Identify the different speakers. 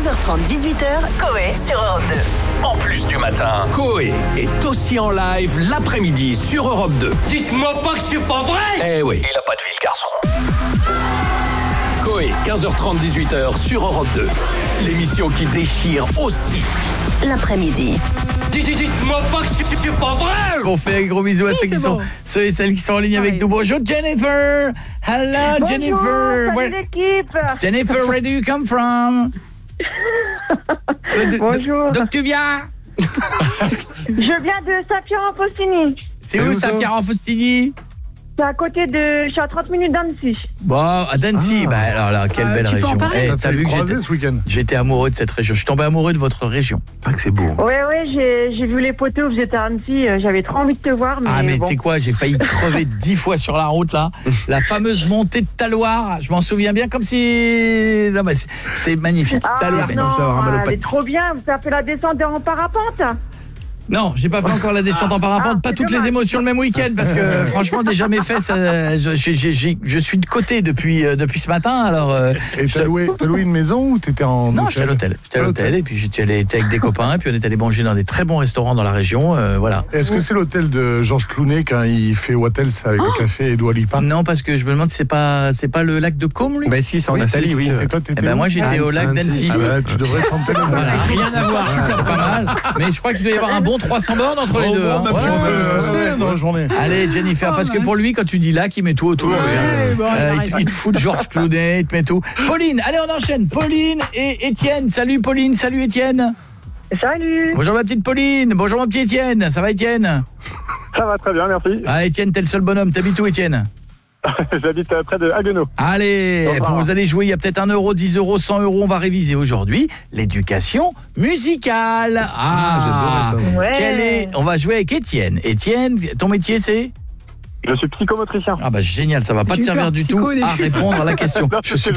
Speaker 1: 15h30, 18h, Coé sur Europe 2.
Speaker 2: En plus du matin, Coé est aussi en live l'après-midi sur Europe 2.
Speaker 3: Dites-moi pas que c'est pas vrai!
Speaker 2: Eh oui, il a pas de vie, le garçon. Coé, 15h30, 18h sur Europe 2. L'émission qui déchire aussi
Speaker 1: l'après-midi.
Speaker 3: Dites-moi pas que c'est pas vrai!
Speaker 4: On fait un gros bisou à ceux et celles qui sont en ligne avec nous. Bonjour Jennifer. Hello
Speaker 5: Bonjour,
Speaker 4: Jennifer.
Speaker 5: salut l'équipe.
Speaker 4: Jennifer, where do you come from?
Speaker 5: Bonjour.
Speaker 4: Donc tu viens?
Speaker 5: Je viens de Saint-Pierre-en-Faustini.
Speaker 4: C'est où Saint-Pierre-en-Faustini?
Speaker 5: C'est à côté de... Je suis à 30 minutes d'Annecy.
Speaker 4: Bon, à Dancy, bah alors là, quelle belle
Speaker 6: tu peux en
Speaker 4: région.
Speaker 6: parler?
Speaker 4: T'as vu que
Speaker 7: ce week-end.
Speaker 4: j'étais amoureux de cette région. Je suis tombé amoureux de votre région.
Speaker 7: C'est vrai que c'est beau.
Speaker 5: Ouais, j'ai vu les poteaux, vous étiez à Annecy. J'avais trop envie de te voir, mais
Speaker 4: Ah mais
Speaker 5: bon.
Speaker 4: tu sais quoi, j'ai failli crever 10 fois sur la route là. La fameuse montée de Taloir, je m'en souviens bien comme si... Non mais c'est magnifique.
Speaker 5: Ah
Speaker 4: Taloir.
Speaker 5: non,
Speaker 7: tu vas avoir mal au
Speaker 5: elle
Speaker 7: pattes.
Speaker 5: est trop bien. Vous avez fait la descente en parapente?
Speaker 4: Non, j'ai pas fait encore la descente en parapente, pas
Speaker 5: c'est
Speaker 4: toutes
Speaker 5: dommage.
Speaker 4: les émotions le même week-end parce que franchement déjà mes fesses, je suis de côté depuis ce matin alors.
Speaker 7: Et t'as loué une maison ou t'étais en
Speaker 4: Non,
Speaker 7: hôtel?
Speaker 4: j'étais à l'hôtel et puis j'étais allé avec des copains et puis on est allé manger dans des très bons restaurants dans la région, voilà.
Speaker 7: Est-ce que c'est l'hôtel de Georges Clooney quand il fait Wattels avec le café et Dua Lipa?
Speaker 4: Non, parce que je me demande c'est pas le lac de Côme lui.
Speaker 6: Bah si, c'est en
Speaker 7: Oui,
Speaker 6: Italie, oui.
Speaker 7: Et toi
Speaker 4: Eh
Speaker 7: t'étais
Speaker 4: ben
Speaker 7: où?
Speaker 4: moi j'étais au lac d'Annecy.
Speaker 7: Ah bah, tu devrais tenter le
Speaker 4: Voilà, rien à voir, c'est pas mal. Mais je crois qu'il doit y avoir un bon 300 bornes entre les deux. Hein.
Speaker 7: Ouais, ça se fait dans la journée.
Speaker 4: Allez Jennifer, parce que pour lui quand tu dis lac, il met tout autour. Il te fout de Georges Clooney, il te met tout. Pauline, allez on enchaîne. Pauline et Étienne. Salut Pauline, salut Étienne.
Speaker 5: Salut.
Speaker 4: Bonjour ma petite Pauline, bonjour mon petit Étienne. Ça va Étienne?
Speaker 8: Ça va très bien, merci.
Speaker 4: Ah Étienne, t'es le seul bonhomme. T'habites où Étienne?
Speaker 8: J'habite près de Haguenau.
Speaker 4: Allez, vous allez jouer, il y a peut-être 1 euro, 10 euros, 100 euros. On va réviser aujourd'hui l'éducation musicale.
Speaker 7: j'adorais ça.
Speaker 5: Ouais.
Speaker 4: On va jouer avec Étienne. Étienne, ton métier c'est?
Speaker 8: Je suis psychomotricien.
Speaker 4: Ah bah génial, ça va pas te
Speaker 6: J'ai eu
Speaker 4: servir
Speaker 6: peur,
Speaker 4: du
Speaker 6: psycho,
Speaker 4: tout
Speaker 6: au début.
Speaker 4: à répondre à la question. Je suis